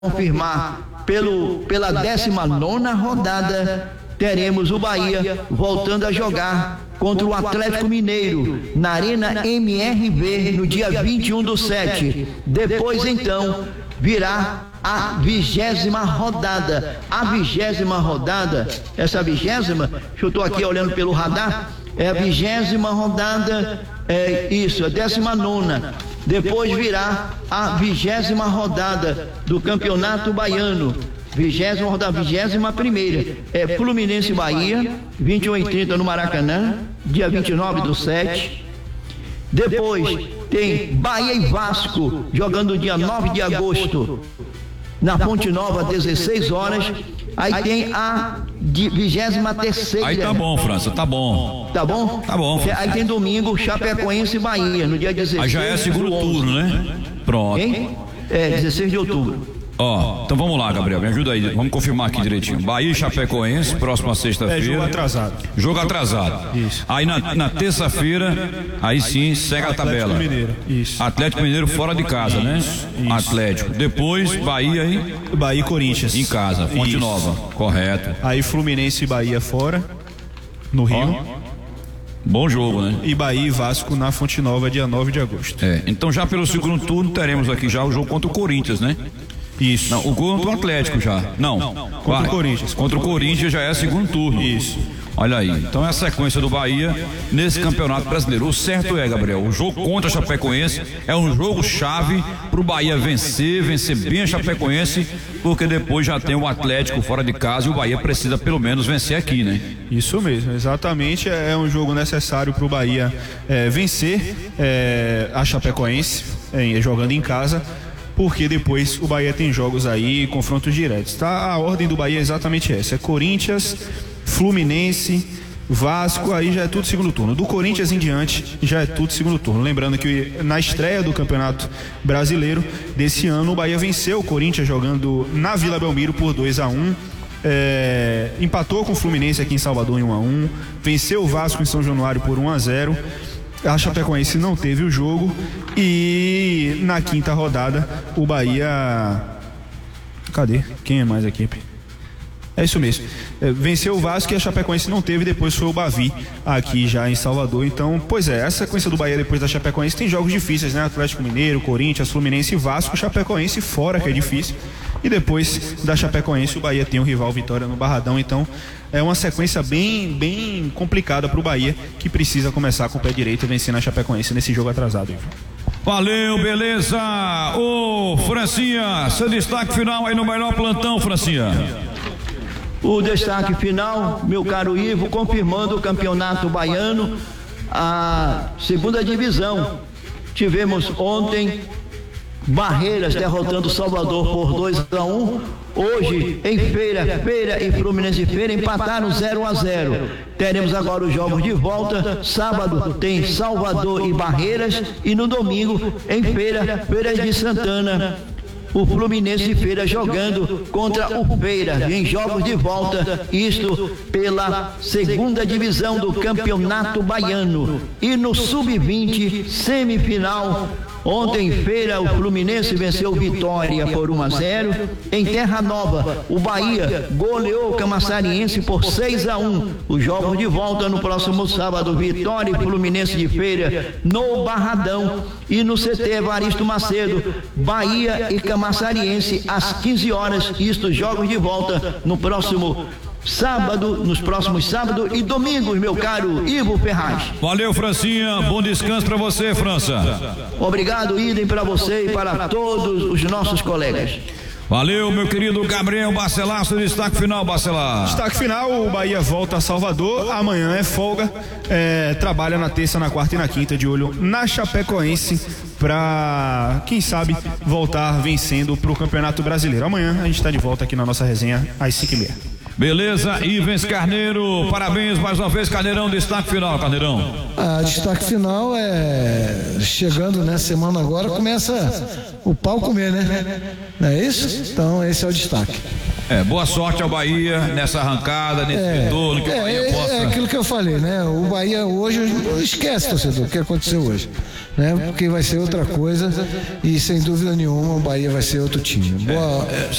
confirmar pela 19ª rodada, teremos o Bahia voltando a jogar contra o Atlético Mineiro na Arena MRV no dia 21/7. Depois então virá a 20ª rodada. A 20ª rodada, essa 20ª, que eu estou aqui olhando pelo radar, é a 20ª rodada, a 19ª. Depois virá a 20ª rodada do Campeonato Baiano. 20ª rodada, 21ª, é Fluminense e Bahia, 21h30 no Maracanã, dia 29/7. Depois tem Bahia e Vasco, jogando dia 9 de agosto, na Fonte Nova, 16 horas. Aí tem a 23ª. Aí tá bom, França, tá bom. Tá bom? Tá bom. Aí tem domingo, Chapecoense e Bahia, no dia 16. Aí já é segundo turno, né? Pronto. Hein? É, 16 de outubro. Ó, então vamos lá, Gabriel, me ajuda aí, vamos confirmar aqui direitinho. Bahia e Chapecoense, próxima sexta-feira. Jogo atrasado. Jogo atrasado. Isso. Aí na terça-feira, aí sim, segue a tabela. Mineiro. Isso. Atlético Mineiro fora de casa, né? Isso. Atlético. Depois, Bahia aí. Bahia e Corinthians. Em casa, Fonte Isso. Nova. Correto. Aí Fluminense e Bahia fora, no Rio. Ó, bom jogo, né? E Bahia e Vasco na Fonte Nova, dia 9 de agosto. É, então já pelo segundo turno teremos aqui já o jogo contra o Corinthians, né? Isso. Não, o contra o Atlético já. Não. Contra o Corinthians. Contra o Corinthians já é segundo turno. Isso. Olha aí. Então é a sequência do Bahia nesse Campeonato Brasileiro. O certo é, Gabriel, o jogo contra a Chapecoense é um jogo chave pro Bahia vencer bem a Chapecoense, porque depois já tem o Atlético fora de casa e o Bahia precisa pelo menos vencer aqui, né? Isso mesmo, exatamente. É um jogo necessário pro Bahia vencer a Chapecoense jogando em casa, porque depois o Bahia tem jogos aí, confrontos diretos, tá? A ordem do Bahia é exatamente essa: é Corinthians, Fluminense, Vasco, aí já é tudo segundo turno. Do Corinthians em diante já é tudo segundo turno. Lembrando que na estreia do Campeonato Brasileiro desse ano, o Bahia venceu o Corinthians jogando na Vila Belmiro por 2-1. Empatou com o Fluminense aqui em Salvador em 1-1, venceu o Vasco em São Januário por 1-0. A Chapecoense não teve o jogo e na quinta rodada o Bahia... Cadê? Quem é mais a equipe? É isso mesmo. Venceu o Vasco e a Chapecoense não teve, depois foi o Bavi aqui já em Salvador. Então, pois é, essa sequência do Bahia depois da Chapecoense tem jogos difíceis, né? Atlético Mineiro, Corinthians, Fluminense e Vasco, Chapecoense fora, que é difícil. E depois da Chapecoense o Bahia tem o rival Vitória no Barradão. Então é uma sequência bem complicada pro Bahia, que precisa começar com o pé direito vencendo a Chapecoense nesse jogo atrasado, Ivan. Valeu, beleza. Ô, Francinha, seu destaque final aí no melhor plantão, Francinha. O destaque final, meu caro Ivo, confirmando o Campeonato Baiano, a segunda divisão. Tivemos ontem Barreiras derrotando Salvador por 2-1. Hoje em Feira e Fluminense e Feira empataram 0-0. Teremos agora os jogos de volta. Sábado tem Salvador e Barreiras, e no domingo em Feira de Santana, o Fluminense e Feira jogando contra o Feira em jogos de volta, isto pela segunda divisão do Campeonato Baiano. E no Sub-20 semifinal, ontem em Feira o Fluminense venceu Vitória por 1-0. Em Terra Nova o Bahia goleou o Camaçariense por 6-1. Os jogos de volta no próximo sábado, Vitória e Fluminense de Feira no Barradão. E no CT Evaristo Macedo, Bahia e Camaçariense às 15 horas. Isto, jogos de volta no próximo sábado, nos próximos sábado e domingos, meu caro Ivo Ferraz. Valeu, Francinha, bom descanso pra você, França. Obrigado, idem para você e para todos os nossos colegas. Valeu, meu querido Gabriel Bacelar, seu destaque final, Bacelar. Destaque final, o Bahia volta a Salvador, amanhã é folga, trabalha na terça, na quarta e na quinta, de olho na Chapecoense, pra, quem sabe, voltar vencendo pro Campeonato Brasileiro. Amanhã a gente está de volta aqui na nossa resenha às 5h30. Beleza, Ivens Carneiro, parabéns mais uma vez, Carneirão, destaque final, Carneirão. Destaque final chegando, né, semana agora, começa o pau comer, né? Não é isso? Então esse é o destaque. Boa sorte ao Bahia nessa arrancada, nesse retorno, que o Bahia possa... É aquilo que eu falei, né? O Bahia hoje, esquece, torcedor, o que aconteceu hoje, né? Porque vai ser outra coisa e sem dúvida nenhuma o Bahia vai ser outro time. Boa